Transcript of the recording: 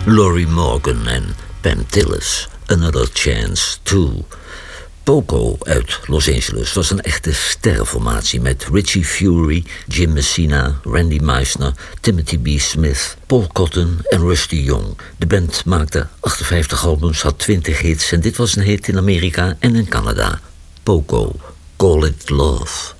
Laurie Morgan en Pam Tillis, Another Chance 2. Poco uit Los Angeles was een echte sterrenformatie met Richie Fury, Jim Messina, Randy Meisner, Timothy B. Smith, Paul Cotton en Rusty Young. De band maakte 58 albums, had 20 hits en dit was een hit in Amerika en in Canada. Poco, Call It Love.